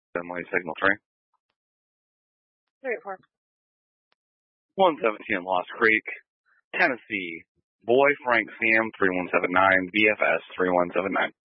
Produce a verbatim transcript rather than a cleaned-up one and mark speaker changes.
Speaker 1: Finley, signal three.
Speaker 2: three eight four.
Speaker 1: one seventeen Lost Creek, Tennessee. Boy Frank Sam three one seven nine, B F S three one seven nine.